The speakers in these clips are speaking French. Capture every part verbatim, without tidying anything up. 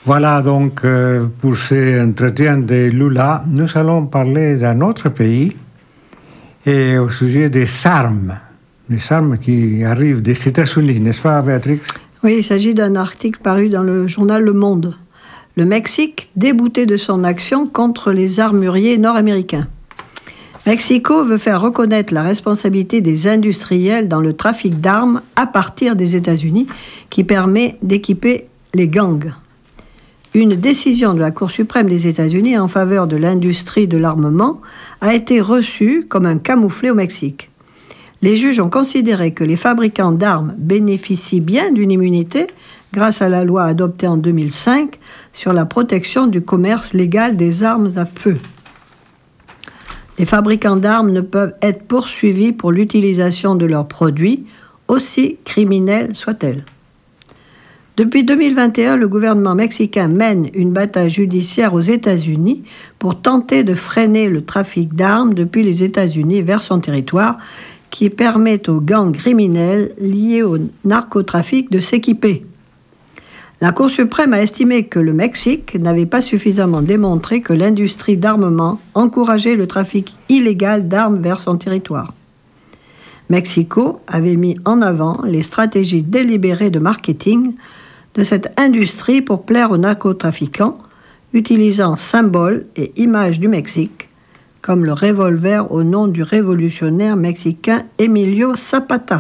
Voilà donc euh, pour cet entretien de Lula, nous allons parler d'un autre pays et au sujet des armes, des armes qui arrivent des États-Unis, n'est-ce pas Béatrix? Oui, il s'agit d'un article paru dans le journal Le Monde. Le Mexique débouté de son action contre les armuriers nord-américains. Mexico veut faire reconnaître la responsabilité des industriels dans le trafic d'armes à partir des États-Unis qui permet d'équiper les gangs. Une décision de la Cour suprême des États-Unis en faveur de l'industrie de l'armement a été reçue comme un camouflet au Mexique. Les juges ont considéré que les fabricants d'armes bénéficient bien d'une immunité grâce à la loi adoptée en deux mille cinq sur la protection du commerce légal des armes à feu. Les fabricants d'armes ne peuvent être poursuivis pour l'utilisation de leurs produits, aussi criminels soient-elles. Depuis deux mille vingt et un, le gouvernement mexicain mène une bataille judiciaire aux États-Unis pour tenter de freiner le trafic d'armes depuis les États-Unis vers son territoire, qui permet aux gangs criminels liés au narcotrafic de s'équiper. La Cour suprême a estimé que le Mexique n'avait pas suffisamment démontré que l'industrie d'armement encourageait le trafic illégal d'armes vers son territoire. Mexico avait mis en avant les stratégies délibérées de marketing de cette industrie pour plaire aux narcotrafiquants, utilisant symboles et images du Mexique, comme le revolver au nom du révolutionnaire mexicain Emilio Zapata.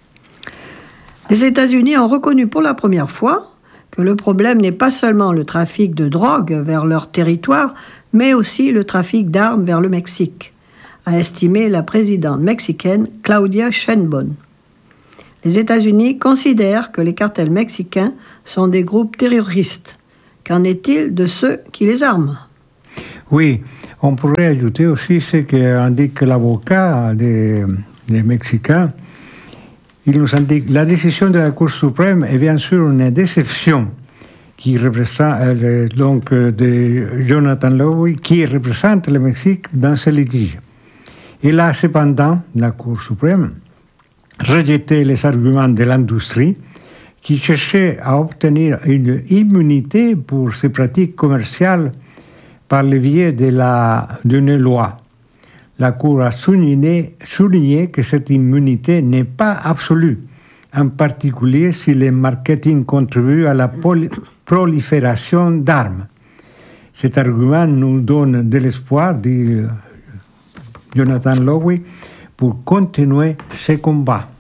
Les États-Unis ont reconnu pour la première fois que le problème n'est pas seulement le trafic de drogue vers leur territoire, mais aussi le trafic d'armes vers le Mexique, a estimé la présidente mexicaine Claudia Sheinbaum. Les États-Unis considèrent que les cartels mexicains sont des groupes terroristes. Qu'en est-il de ceux qui les arment? Oui, on pourrait ajouter aussi ce qu'indique l'avocat des, des Mexicains. Il nous indique la décision de la Cour suprême est bien sûr une déception qui représente euh, donc de Jonathan Lowy, qui représente le Mexique dans ce litige. Il a cependant, la Cour suprême, rejeté les arguments de l'industrie qui cherchait à obtenir une immunité pour ses pratiques commerciales par le biais de la, d'une loi. La Cour a souligné, souligné que cette immunité n'est pas absolue, en particulier si le marketing contribue à la poly- prolifération d'armes. Cet argument nous donne de l'espoir, dit Jonathan Lowy, pour continuer ce combat.